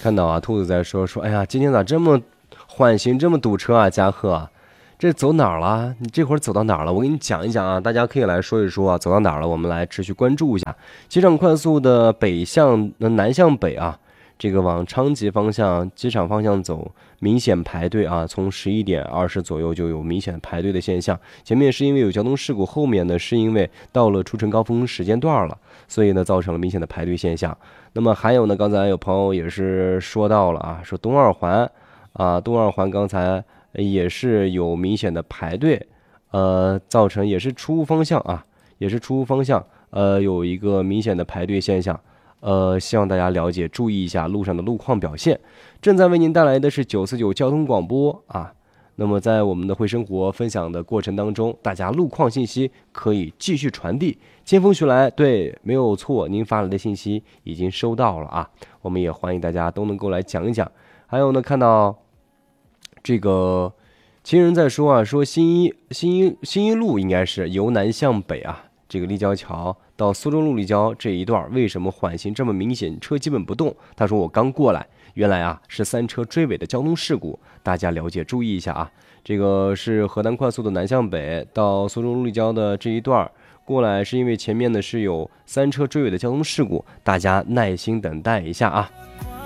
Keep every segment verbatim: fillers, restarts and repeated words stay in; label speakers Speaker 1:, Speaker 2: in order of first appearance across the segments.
Speaker 1: 看到啊，兔子在说说，哎呀，今天咋这么缓行，这么堵车啊，嘉贺啊，这走哪儿了？你这会儿走到哪儿了？我给你讲一讲啊，大家可以来说一说啊，走到哪儿了？我们来持续关注一下。机场快速的北向呃南向北啊，这个往昌吉方向、机场方向走，明显排队啊，从十一点二十左右就有明显排队的现象。前面是因为有交通事故，后面呢是因为到了出城高峰时间段了，所以呢造成了明显的排队现象。那么还有呢，刚才有朋友也是说到了啊，说东二环啊，东二环刚才也是有明显的排队，呃，造成也是出入方向啊，也是出入方向，呃，有一个明显的排队现象。呃，希望大家了解，注意一下路上的路况表现。正在为您带来的是九四九交通广播啊。那么在我们的会生活分享的过程当中，大家路况信息可以继续传递。清风徐来，对，没有错，您发来的信息已经收到了啊。我们也欢迎大家都能够来讲一讲。还有呢，看到这个亲人在说啊，说新一新一新一路应该是由南向北啊，这个立交桥到苏州路立交这一段为什么缓行这么明显，车基本不动？他说我刚过来，原来啊是三车追尾的交通事故，大家了解注意一下啊。这个是河南快速的南向北到苏州路立交的这一段过来，是因为前面呢是有三车追尾的交通事故，大家耐心等待一下啊。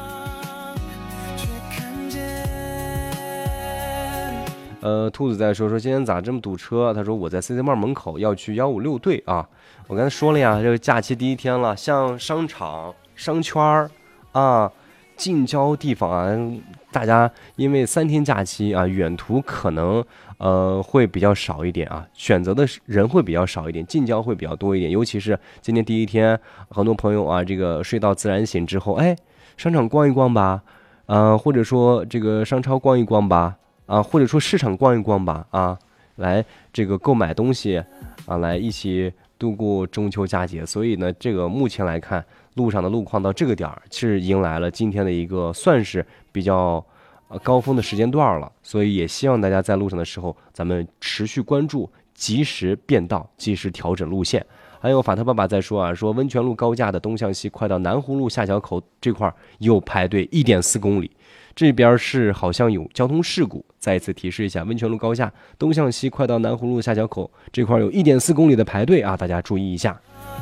Speaker 1: 呃，兔子在说说今天咋这么堵车？他说我在 C C 店门口要去一五六队啊。我刚才说了呀，这个假期第一天了，像商场、商圈儿啊、近郊地方啊，大家因为三天假期啊，远途可能呃会比较少一点啊，选择的人会比较少一点，近郊会比较多一点。尤其是今天第一天，很多朋友啊，这个睡到自然醒之后，哎，商场逛一逛吧，呃，或者说这个商超逛一逛吧。啊，或者说市场逛一逛吧，啊，来这个购买东西，啊，来一起度过中秋佳节。所以呢，这个目前来看，路上的路况到这个点儿是迎来了今天的一个算是比较呃高峰的时间段了。所以也希望大家在路上的时候，咱们持续关注，及时变道，及时调整路线。还有法特爸爸在说啊，说温泉路高架的东向西，快到南湖路下桥口这块又排队一点四公里。这边是好像有交通事故，再一次提示一下，温泉路高架东向西快到南湖路下桥口这块有一点四公里的排队啊，大家注意一下。